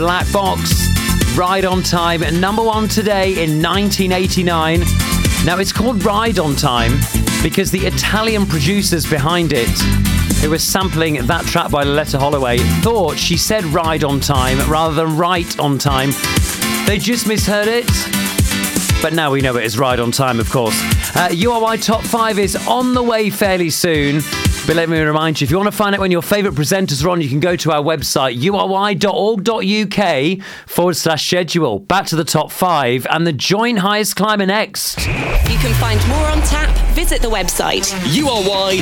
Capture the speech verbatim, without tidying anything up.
Black Box, Ride on Time, number one today in nineteen eighty-nine. Now, it's called Ride on Time because the Italian producers behind it, who were sampling that track by Loleatta Holloway, thought she said Ride on Time rather than Right on Time. They just misheard it. But now we know it is Ride on Time, of course. Uh, U R Y Top five is on the way fairly soon. But let me remind you, if you want to find out when your favourite presenters are on, you can go to our website, ury.org.uk forward slash schedule. Back to the top five and the joint highest climber next. You can find more on tap. Visit the website U R Y